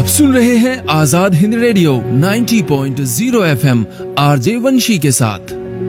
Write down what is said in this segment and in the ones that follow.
आप सुन रहे हैं Azad Hind radio 90.0 FM RJ वंशी के साथ।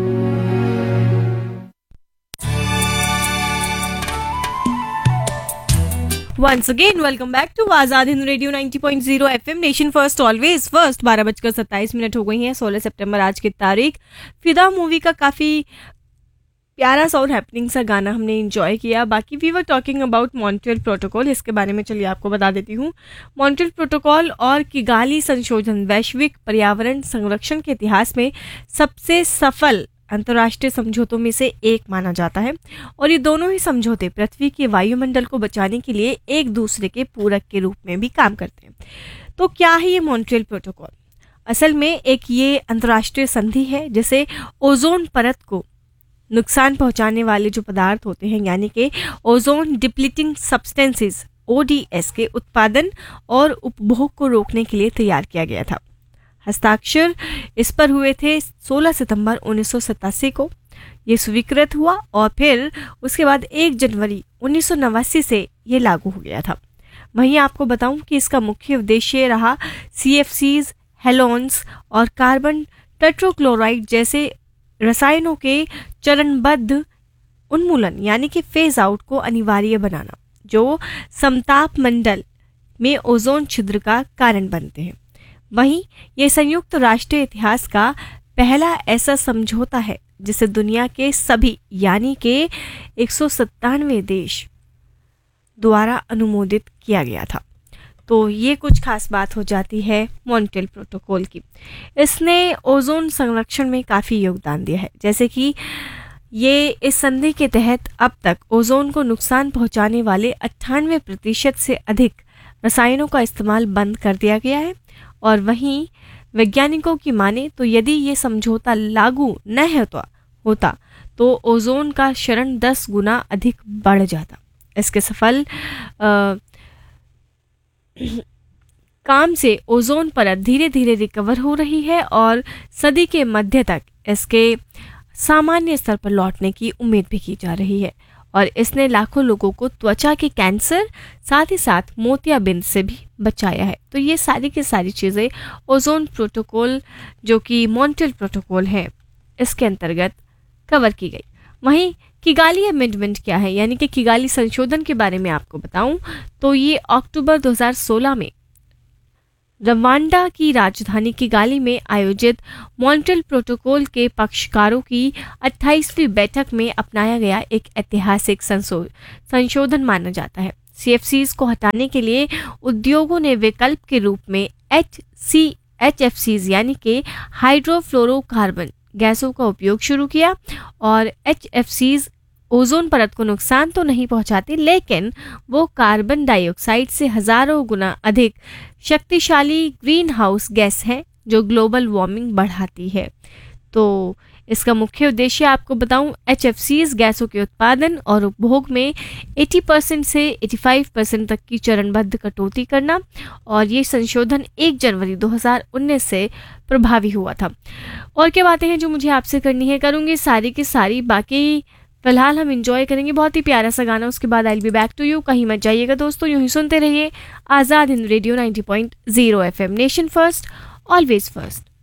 Once again, welcome back to Azad Hind radio 90.0 FM nation first always first. 12:27 हो गई हैं। 16 सितंबर आज की तारीख। फिदा मूवी का काफ़ी प्यारा सा और हैपनिंग सा गाना हमने एंजॉय किया। बाकी we were talking about Montreal protocol, इसके बारे में चलिए आपको बता देती हूँ। मॉन्ट्रियल प्रोटोकॉल और किगाली संशोधन वैश्विक पर्यावरण संरक्षण के इतिहास में सबसे सफल अंतर्राष्ट्रीय समझौतों में से एक माना जाता है और ये दोनों ही समझौते पृथ्वी के वायुमंडल को बचाने के लिए एक दूसरे के पूरक के रूप में भी काम करते हैं। तो क्या है ये मॉन्ट्रियल प्रोटोकॉल? असल में एक ये अंतर्राष्ट्रीय संधि है जिसे ओजोन परत को नुकसान पहुंचाने वाले जो पदार्थ होते हैं यानी कि ओजोन डिप्लीटिंग सब्सटेंसेस ODS के उत्पादन और उपभोग को रोकने के लिए तैयार किया गया था। हस्ताक्षर इस पर हुए थे 16 सितंबर 1987 को। ये स्वीकृत हुआ और फिर उसके बाद 1 जनवरी 1989 से ये लागू हो गया था। वहीं आपको बताऊं कि इसका मुख्य उद्देश्य रहा CFCs, हेलोन्स और कार्बन टेट्रोक्लोराइड जैसे रसायनों के चरणबद्ध उन्मूलन यानी कि फेज आउट को अनिवार्य बनाना, जो समताप मंडल में ओजोन छिद्र का कारण बनते हैं। वहीं ये संयुक्त राष्ट्र इतिहास का पहला ऐसा समझौता है जिसे दुनिया के सभी यानी कि 197 देश द्वारा अनुमोदित किया गया था। तो ये कुछ खास बात हो जाती है मॉन्ट्रियल प्रोटोकॉल की। इसने ओजोन संरक्षण में काफ़ी योगदान दिया है, जैसे कि ये इस संधि के तहत अब तक ओजोन को नुकसान पहुंचाने वाले 98% से अधिक रसायनों का इस्तेमाल बंद कर दिया गया है। और वहीं वैज्ञानिकों की माने तो यदि ये समझौता लागू न होता तो ओजोन का क्षरण 10 गुना अधिक बढ़ जाता। इसके सफल काम से ओजोन परत धीरे धीरे रिकवर हो रही है और सदी के मध्य तक इसके सामान्य स्तर पर लौटने की उम्मीद भी की जा रही है। और इसने लाखों लोगों को त्वचा के कैंसर साथ ही साथ मोतियाबिंद से भी बचाया है। तो ये सारी की सारी चीज़ें ओजोन प्रोटोकॉल जो कि मॉन्ट्रियल प्रोटोकॉल है इसके अंतर्गत कवर की गई। वहीं किगाली अमेंडमेंट क्या है यानी कि किगाली संशोधन के बारे में आपको बताऊं तो ये अक्टूबर 2016 में रवांडा की राजधानी किगाली में आयोजित मॉन्ट्रियल प्रोटोकॉल के पक्षकारों की 28वीं बैठक में अपनाया गया एक ऐतिहासिक संशोधन माना जाता है। CFCs को हटाने के लिए उद्योगों ने विकल्प के रूप में HFCs यानी कि हाइड्रोफ्लोरोकार्बन गैसों का उपयोग शुरू किया। और HFCs ओजोन परत को नुकसान तो नहीं पहुंचाते, लेकिन वो कार्बन डाइऑक्साइड से हजारों गुना अधिक शक्तिशाली ग्रीन हाउस गैस है जो ग्लोबल वार्मिंग बढ़ाती है। तो इसका मुख्य उद्देश्य आपको बताऊं HFCs गैसों के उत्पादन और उपभोग में 80% से 85% तक की चरणबद्ध कटौती करना। और ये संशोधन 1 जनवरी 2019 से प्रभावी हुआ था। और क्या बातें हैं जो मुझे आपसे करनी है, करूँगी सारी की सारी। बाकी फिलहाल हम इंजॉय करेंगे बहुत ही प्यारा सा गाना, उसके बाद I will be back to you. कहीं मत जाइएगा दोस्तों, यूं ही सुनते रहिए Azad Hind radio 90.0 FM nation first always first.